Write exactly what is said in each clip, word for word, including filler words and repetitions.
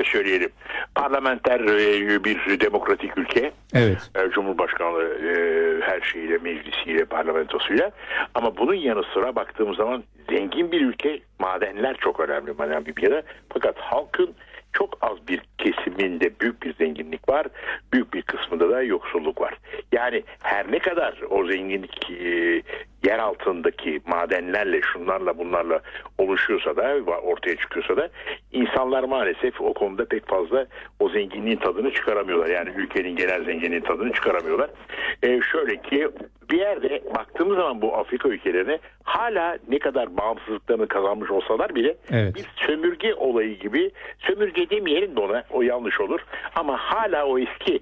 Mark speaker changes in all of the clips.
Speaker 1: şöyle söyleyelim. Parlamenter e, bir demokratik ülke.
Speaker 2: Evet.
Speaker 1: E, Cumhurbaşkanlığı e, her şeyiyle, meclisiyle, parlamentosuyla. Ama bunun yanı sıra baktığımız zaman zengin bir ülke. Madenler çok önemli Namibya'da. Fakat halkın çok az bir kesiminde büyük bir zenginlik var. Büyük bir kısmında da yoksulluk var. Yani her ne kadar o zenginlik e, yer altındaki madenlerle, şunlarla bunlarla oluşuyorsa da, ortaya çıkıyorsa da insanlar maalesef o konuda pek fazla o zenginliğin tadını çıkaramıyorlar. Yani ülkenin genel zenginliğin tadını çıkaramıyorlar. E, şöyle ki bir yerde baktığımız zaman bu Afrika ülkelerine hala ne kadar bağımsızlıklarını kazanmış olsalar bile
Speaker 2: evet.
Speaker 1: bir sömürge olayı gibi, sömürge demeyelim de ona, o yanlış olur, ama hala o eski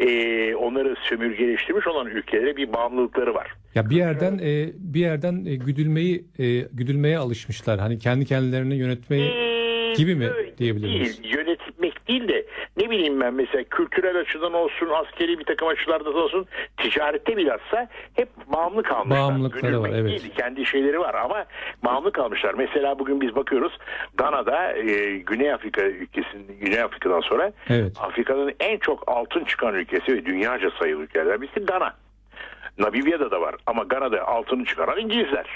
Speaker 1: e, onları sömürgeleştirmiş olan ülkelere bir bağımlılıkları var.
Speaker 2: Ya bir yerden e, bir yerden e, güdülmeyi e, güdülmeye alışmışlar. Hani kendi kendilerini yönetmeyi ee, gibi mi diyebiliriz?
Speaker 1: Değil, yönetmek değil de ne bileyim ben, mesela kültürel açıdan olsun, askeri bir takım açılarda olsun, ticarette bilhassa hep bağımlı kalmışlar.
Speaker 2: Bağımlılıkları var, evet.
Speaker 1: Değil, kendi şeyleri var ama bağımlı kalmışlar. Mesela bugün biz bakıyoruz, Gana'da e, Güney Afrika ülkesinin, Güney Afrika'dan sonra
Speaker 2: evet.
Speaker 1: Afrika'nın en çok altın çıkan ülkesi ve dünyaca sayılı ülkelerden birisi Gana. Namibya'da da var ama Gana'da altını çıkaran İngilizler.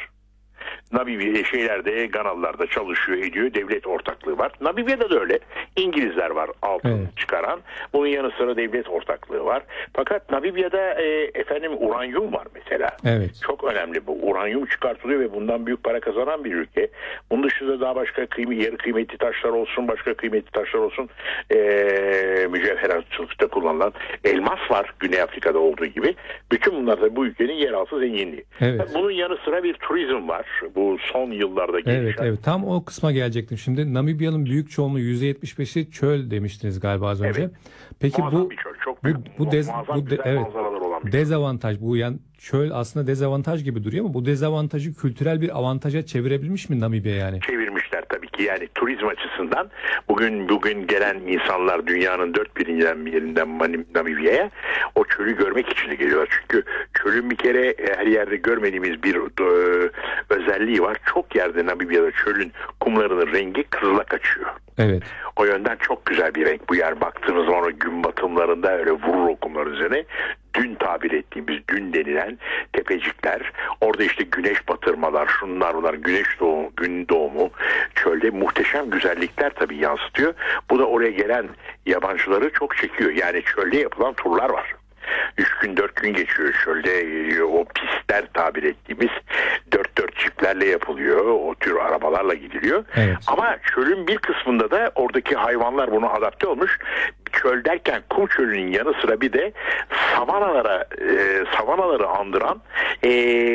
Speaker 1: Namibya şeylerde, Ganalılar da çalışıyor, ediyor, devlet ortaklığı var. Namibya'da da öyle. İngilizler var altın evet. çıkaran. Bunun yanı sıra devlet ortaklığı var. Fakat Namibya'da e, efendim uranyum var mesela.
Speaker 2: Evet.
Speaker 1: Çok önemli bu. Uranyum çıkartılıyor ve bundan büyük para kazanan bir ülke. Bunun dışında daha başka kıymet, yarı kıymetli taşlar olsun, başka kıymetli taşlar olsun. E, mücevheratçılıkta kullanılan elmas var Güney Afrika'da olduğu gibi. Bütün bunlar da bu ülkenin yeraltı zenginliği.
Speaker 2: Evet.
Speaker 1: Bunun yanı sıra bir turizm var. Bu son yıllarda gelişen.
Speaker 2: Evet, evet. Tam o kısma gelecektim. Şimdi Namibya'nın büyük çoğunluğu yüzde yetmiş beşi çöl demiştiniz galiba az önce.
Speaker 1: Evet.
Speaker 2: Peki
Speaker 1: muazzam
Speaker 2: bu
Speaker 1: bir çöl, çok büyük,
Speaker 2: bu bu, dez, bu de, evet,
Speaker 1: olan bir
Speaker 2: dezavantaj, bu yani çöl aslında dezavantaj gibi duruyor ama bu dezavantajı kültürel bir avantaja çevirebilmiş mi Namibya yani?
Speaker 1: Çevirmişler tabii ki. Yani turizm açısından bugün bugün gelen insanlar dünyanın dört bir yerinden Namibya'ya o çölü görmek için de geliyorlar. Çünkü çölün bir kere her yerde görmediğimiz bir e, özelliği var. Çok yerde Namibya'da çölün kumlarının rengi kızıla kaçıyor.
Speaker 2: Evet.
Speaker 1: O yönden çok güzel bir renk bu yer. Baktığınız zaman o gün batımlarında öyle vurur o kumlar üzerine. Dün tabir ettiğimiz, dün denilen tepecikler, orada işte güneş batırmalar, şunlar bunlar, güneş doğumu, gün doğumu, çölde muhteşem güzellikler tabii yansıtıyor. Bu da oraya gelen yabancıları çok çekiyor. Yani çölde yapılan turlar var. Üç gün dört gün geçiyor çölde, o pistler tabir ettiğimiz dört dört çiplerle yapılıyor, o tür arabalarla gidiliyor.
Speaker 2: Evet.
Speaker 1: Ama çölün bir kısmında da oradaki hayvanlar buna adapte olmuş. Çöl derken kum çölünün yanı sıra bir de savanalara e, savanaları andıran e,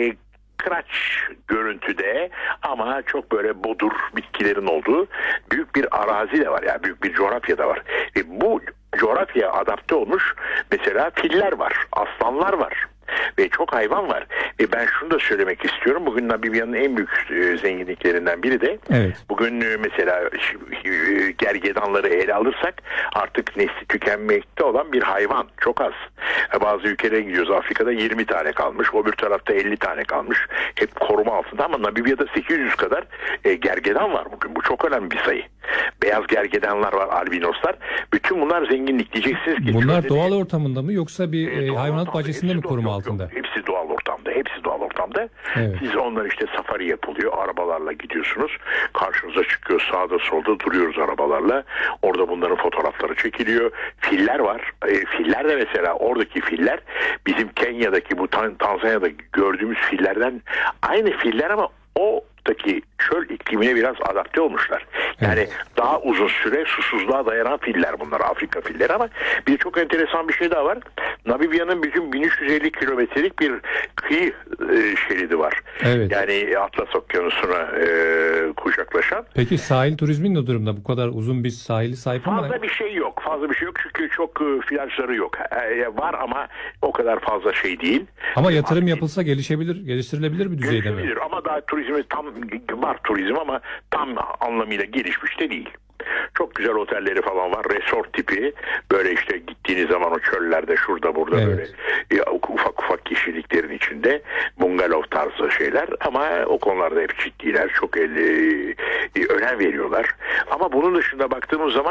Speaker 1: kıraç görüntüde ama çok böyle bodur bitkilerin olduğu büyük bir arazi de var, yani büyük bir coğrafya da var. Ve bu coğrafyaya adapte olmuş mesela filler var, aslanlar var ve çok hayvan var. Ve ben şunu da söylemek istiyorum. Bugün Namibya'nın en büyük e, zenginliklerinden biri de
Speaker 2: evet.
Speaker 1: bugün e, mesela e, gergedanları ele alırsak artık nesli tükenmekte olan bir hayvan. Çok az. E, bazı ülkelere gidiyoruz. Afrika'da yirmi tane kalmış. Öbür tarafta elli tane kalmış. Hep koruma altında ama Namibya'da sekiz yüz kadar e, gergedan var bugün. Bu çok önemli bir sayı. Beyaz gergedanlar var, albinoslar. Bütün bunlar zenginlik diyeceksiniz ki.
Speaker 2: Bunlar doğal de, ortamında mı yoksa bir e, hayvanat
Speaker 1: ortamda,
Speaker 2: bahçesinde mi koruma
Speaker 1: yok,
Speaker 2: altında?
Speaker 1: Yok, hepsi doğal ortamda. Hepsi doğal ortamda.
Speaker 2: Evet.
Speaker 1: Siz onlar işte safari yapılıyor. Arabalarla gidiyorsunuz. Karşınıza çıkıyor. Sağda solda duruyoruz arabalarla. Orada bunların fotoğrafları çekiliyor. Filler var. E, filler de mesela oradaki filler bizim Kenya'daki bu Tan Tanzanya'da gördüğümüz fillerden aynı filler ama o Afrika'daki çöl iklimine biraz adapte olmuşlar. Yani evet. daha uzun süre susuzluğa dayanan filler bunlar, Afrika filleri. Ama bir çok enteresan bir şey daha var. Namibya'nın bütün bin üç yüz elli kilometrelik bir kıyı e, şeridi var.
Speaker 2: Evet.
Speaker 1: Yani Atlas Okyanusu'na e, kucaklaşan.
Speaker 2: Peki sahil turizmi ne durumda? Bu kadar uzun bir sahili sahip ama?
Speaker 1: Fazla bir şey yok. Fazla bir şey yok çünkü çok e, plajları yok. E, var ama o kadar fazla şey değil.
Speaker 2: Ama yatırım yapılsa gelişebilir, geliştirilebilir bir düzeyde mi?
Speaker 1: Gelişebilir ama daha turizmi tam var, turizm ama tam anlamıyla gelişmiş de değil. Çok güzel otelleri falan var. Resort tipi. Böyle işte gittiğiniz zaman o çöllerde şurada burada evet. böyle ya, ufak ufak kişiliklerin içinde bungalov tarzı şeyler ama o konularda hep ciddiler. Çok el, e, önem veriyorlar. Ama bunun dışında baktığımız zaman